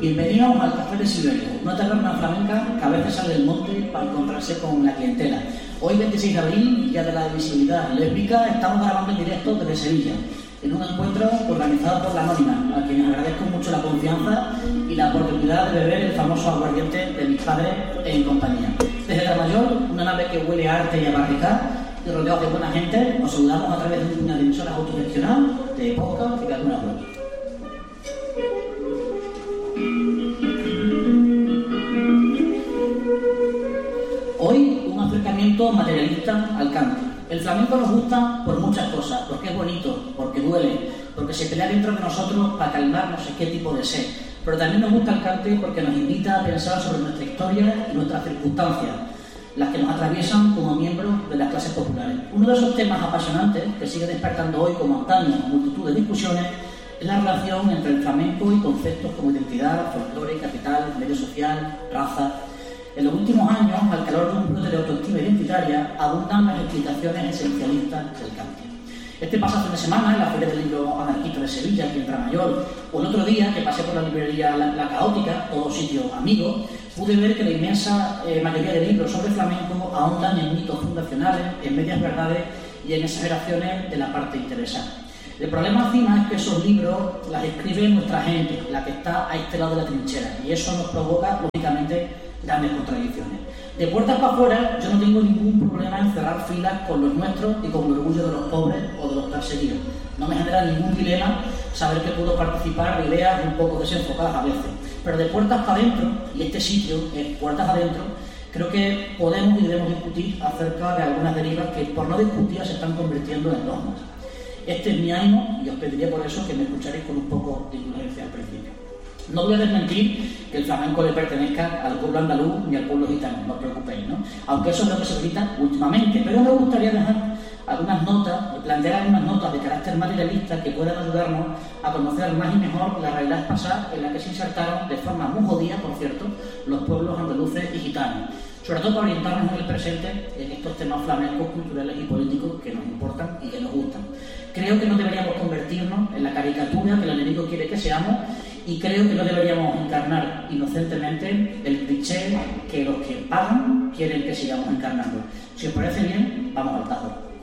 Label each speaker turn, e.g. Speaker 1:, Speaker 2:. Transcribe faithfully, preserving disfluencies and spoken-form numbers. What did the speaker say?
Speaker 1: Bienvenidos al Café de Siberia, una taberna flamenca que a veces sale del monte para encontrarse con la clientela. Hoy, veintiséis de abril, día de la visibilidad lésbica, estamos grabando en directo desde Sevilla, en un encuentro organizado por la Anónima, a quienes agradezco mucho la confianza y la oportunidad de beber el famoso aguardiente de mis padres en compañía. Desde Tramayor, una nave que huele a arte y a barricada, y rodeados de buena gente, nos saludamos a través de una de emisoras autogestionadas, de podcast y de alguna web. Hoy, un acercamiento materialista al cante. El flamenco nos gusta por muchas cosas, porque es bonito, porque duele, porque se pelea dentro de nosotros para calmar no sé qué tipo de sed. Pero también nos gusta el cante porque nos invita a pensar sobre nuestra historia y nuestras circunstancias, las que nos atraviesan como miembros de las clases populares. Uno de esos temas apasionantes que sigue despertando hoy como antaño multitud de discusiones es la relación entre el flamenco y conceptos como identidad, folclore, capital, medio social, raza. En los últimos años, al calor de un brote de autoestima identitaria, abundan las explicaciones esencialistas del cante. Este pasado fin de semana, en la Feria del Libro Anarquista de Sevilla, aquí en Tramayor, o el otro día, que pasé por la librería La, la Caótica, todo sitio amigo, pude ver que la inmensa eh, mayoría de libros sobre flamenco ahondan en mitos fundacionales, en medias verdades y en exageraciones de la parte interesada. El problema encima es que esos libros las escribe nuestra gente, la que está a este lado de la trinchera, y eso nos provoca, lógicamente, grandes contradicciones. De puertas para afuera, yo no tengo ningún problema en cerrar filas con los nuestros y con el orgullo de los pobres o de los perseguidos. No me genera ningún dilema saber que puedo participar de ideas un poco desenfocadas a veces. Pero de puertas para adentro, y este sitio es puertas adentro, creo que podemos y debemos discutir acerca de algunas derivas que, por no discutir, se están convirtiendo en normas. Este es mi ánimo y os pediría por eso que me escucharéis con un poco de indulgencia al principio. No voy a desmentir que el flamenco le pertenezca al pueblo andaluz ni al pueblo gitano, no os preocupéis, ¿no? Aunque eso es lo que se grita últimamente, pero me gustaría dejar algunas notas, plantear algunas notas de carácter materialista que puedan ayudarnos a conocer más y mejor la realidad pasada en la que se insertaron de forma muy jodida, por cierto, los pueblos andaluces y gitanos, sobre todo para orientarnos en el presente en estos temas flamencos, culturales y políticos que nos importan y que nos gustan. Creo que no deberíamos convertirnos en la caricatura que el enemigo quiere que seamos, y creo que no deberíamos encarnar inocentemente el cliché que los que pagan quieren que sigamos encarnando. Si os parece bien, vamos al tajo.